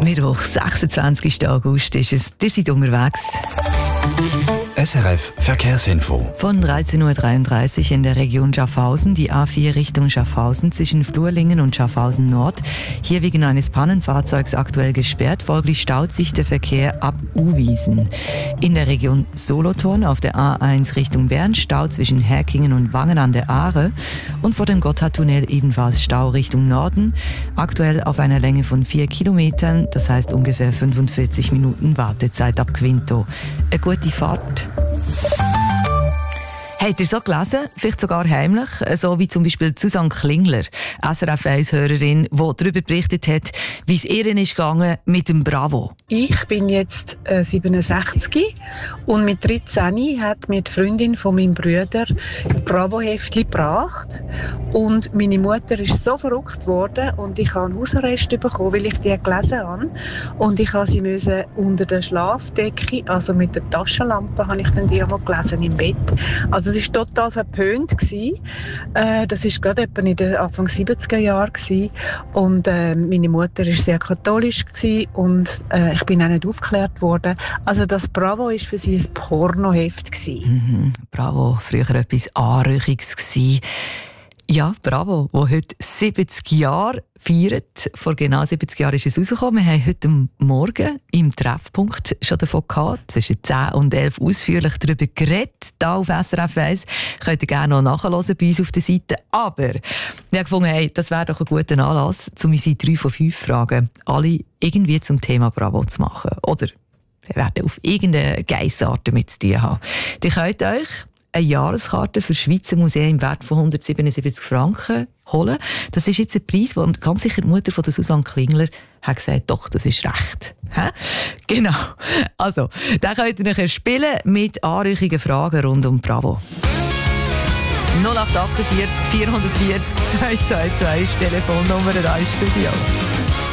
Mittwoch, 26. August ist es. Ihr seid unterwegs. SRF Verkehrsinfo. Von 13.33 Uhr in der Region Schaffhausen, die A4 Richtung Schaffhausen zwischen Flurlingen und Schaffhausen Nord. Hier wegen eines Pannenfahrzeugs aktuell gesperrt, folglich staut sich der Verkehr ab Uwiesen. In der Region Solothurn auf der A1 Richtung Bern Stau zwischen Herkingen und Wangen an der Aare und vor dem Gotthardtunnel ebenfalls Stau Richtung Norden. Aktuell auf einer Länge von 4 Kilometern, das heißt ungefähr 45 Minuten Wartezeit ab Quinto. Eine gute Fahrt. Habt ihr so gelesen? Vielleicht sogar heimlich? So wie zum Beispiel Susanne Klingler, SRF 1-Hörerin, die darüber berichtet hat, wie es ihr ist gegangen mit dem Bravo. Ich bin jetzt 67 und mit 13 hat mir die Freundin von meinem Bruder Bravo-Heftchen gebracht. Und meine Mutter ist so verrückt worden und ich habe einen Hausarrest bekommen, weil ich die gelesen habe. Und ich musste sie unter der Schlafdecke, also mit der Taschenlampe, habe ich dann die einmal gelesen im Bett. Also es war total verpönt. Das war gerade etwa in den Anfang 70er Jahren. Und meine Mutter war sehr katholisch und ich bin auch nicht aufgeklärt worden. Also das Bravo war für sie ein Pornoheft. Bravo, früher etwas Anrüchiges gewesen. Ja, Bravo, wo heute 70 Jahre feiert. Vor genau 70 Jahren ist es rausgekommen. Wir haben heute Morgen im Treffpunkt schon davon gehabt. Zwischen 10 und 11 ausführlich darüber geredet. Hier auf SRF 1. Könnt ihr gerne noch nachhören bei uns auf der Seite. Aber ich habe gefunden, hey, das wäre doch ein guter Anlass, um unsere 3 von 5 Fragen alle irgendwie zum Thema Bravo zu machen. Oder wir werden auf irgendeine Geissart damit zu tun haben. Ihr könnt euch eine Jahreskarte für das Schweizer Museum im Wert von 177 Franken holen. Das ist jetzt ein Preis, wo ganz sicher die Mutter von der Susanne Klingler hat gesagt, doch, das ist recht. Genau. Also, dann könnt ihr nachher spielen mit anrüchigen Fragen rund um Bravo. 0848 440 222 ist die Telefonnummer 1 Studio.